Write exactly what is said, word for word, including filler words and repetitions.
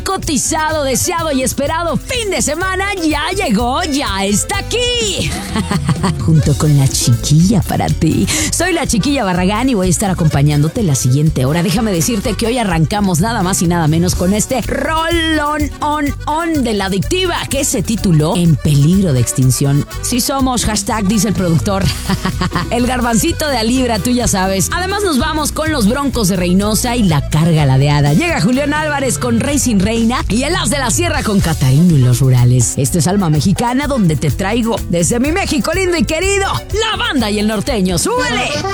tan cotizado, deseado y esperado fin de semana ya llegó, ya está aquí. Junto con la chiquilla para ti. Soy la Chiquilla Barragán y voy a estar acompañándote la siguiente hora. Déjame decirte que hoy arrancamos nada más y nada menos con este rolón on on de la adictiva que se tituló En peligro de extinción. Si somos, hashtag dice el productor. El garbancito de Alibra, tú ya sabes. Además nos vamos con los Broncos de Reynosa y la carga ladeada. Llega Julián Álvarez con Rey sin Reina y el As de la Sierra con Catarino y los Rurales. Esto es Alma Mexicana, donde te traigo desde mi México lindo y querido, la banda y el norteño. ¡Súbele!